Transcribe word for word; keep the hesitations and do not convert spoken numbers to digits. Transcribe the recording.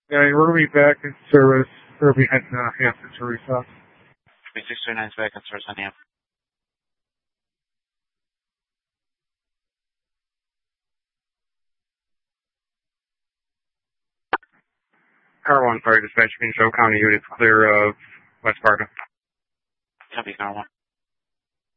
Yeah, we're going to be back in service. We'll be heading to Hampton, Teresa. six three nine is back in service on Hampton. Car one, sorry, dispatch, Pinchot County units clear of West Fargo. Copy, Car one.